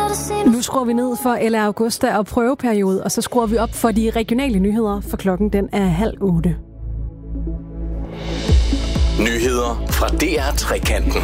Nu skruer vi ned for Ella Augusta og prøveperiode, og så skruer vi op for de regionale nyheder, for klokken den er 7:30. Nyheder fra DR Trekanten.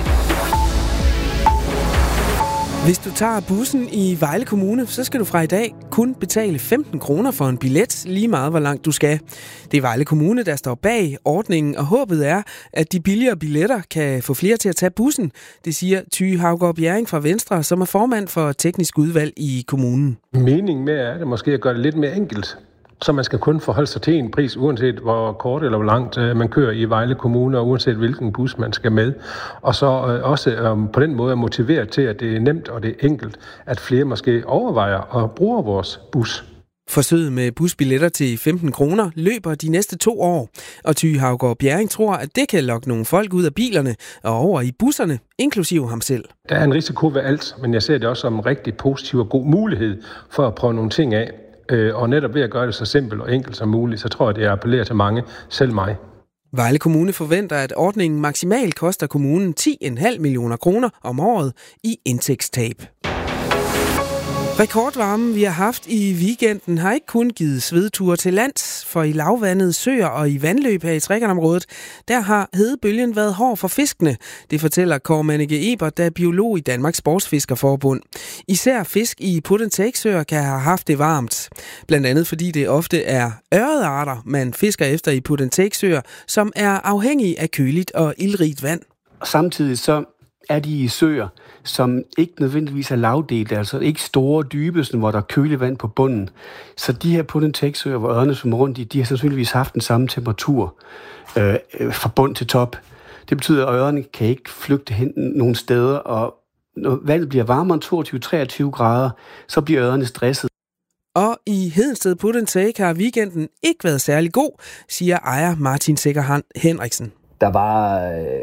Hvis du tager bussen i Vejle Kommune, så skal du fra i dag kun betale 15 kroner for en billet, lige meget hvor langt du skal. Det er Vejle Kommune, der står bag ordningen, og håbet er, at de billigere billetter kan få flere til at tage bussen. Det siger Ty Haugaard Bjerring fra Venstre, som er formand for teknisk udvalg i kommunen. Meningen med er det måske at gøre det lidt mere enkelt. Så man skal kun forholde sig til en pris, uanset hvor kort eller hvor langt man kører i Vejle Kommune, og uanset hvilken bus man skal med. Og så også på den måde motivere til, at det er nemt og det er enkelt, at flere måske overvejer og bruger vores bus. Forsøget med busbilletter til 15 kroner løber de næste 2 år, og Ty Haugaard Bjerring tror, at det kan lokke nogle folk ud af bilerne og over i busserne, inklusive ham selv. Der er en risiko ved alt, men jeg ser det også som en rigtig positiv og god mulighed for at prøve nogle ting af. Og netop ved at gøre det så simpelt og enkelt som muligt, så tror jeg, det appellerer til mange, selv mig. Vejle Kommune forventer, at ordningen maksimalt koster kommunen 10,5 millioner kroner om året i indtægtstab. Rekordvarmen, vi har haft i weekenden, har ikke kun givet svedture til lands, for i lavvandede søer og i vandløb her i Trekantområdet, der har hedebølgen været hård for fiskene. Det fortæller Kåre Mannicke Ebert, der er biolog i Danmarks Sportsfiskerforbund. Især fisk i put-and-take-søer kan have haft det varmt. Blandt andet fordi det ofte er ørredarter, man fisker efter i put-and-take-søer, som er afhængige af køligt og ildrigt vand. Samtidig så er de i søer, som ikke nødvendigvis er lavdelte, altså ikke store dybe, hvor der er køligt vand på bunden. Så de her put-and-take-søer, hvor ørrene svømmer rundt i, de har sandsynligvis haft den samme temperatur fra bund til top. Det betyder, at ørrene kan ikke flygte hen nogle steder, og når vandet bliver varmere end 22-23 grader, så bliver ørrene stresset. Og i Hedensted Put-and-Take har weekenden ikke været særlig god, siger ejer Martin Sikker Henriksen. Der var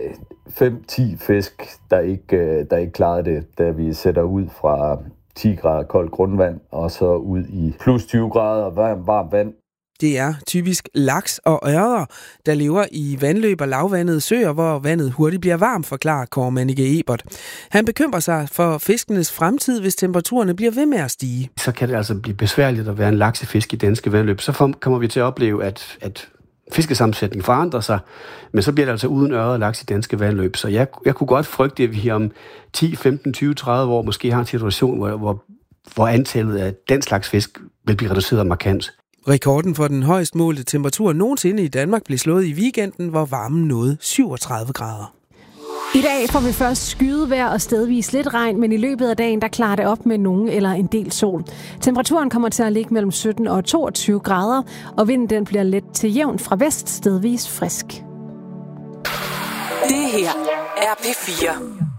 5-10 fisk, der ikke klarede det, da vi sætter ud fra 10 grader koldt grundvand og så ud i plus 20 grader varmt vand. Det er typisk laks og ørrer, der lever i vandløb og lavvandede søer, hvor vandet hurtigt bliver varmt, forklarer Kåre Mannicke Ebert. Han bekymrer sig for fiskenes fremtid, hvis temperaturerne bliver ved med at stige. Så kan det altså blive besværligt at være en laksefisk i danske vandløb. Så kommer vi til at opleve, at fiskesammensætning forandrer sig, men så bliver det altså uden ørred og laks i danske vandløb. Så jeg kunne godt frygte, at vi om 10, 15, 20, 30 år måske har en situation, hvor antallet af den slags fisk vil blive reduceret markant. Rekorden for den højst målte temperatur nogensinde i Danmark blev slået i weekenden, hvor varmen nåede 37 grader. I dag får vi først skydevejr og stedvis lidt regn, men i løbet af dagen der klarer det op med nogen eller en del sol. Temperaturen kommer til at ligge mellem 17 og 22 grader, og vinden den bliver let til jævn fra vest, stedvis frisk. Det her er P4.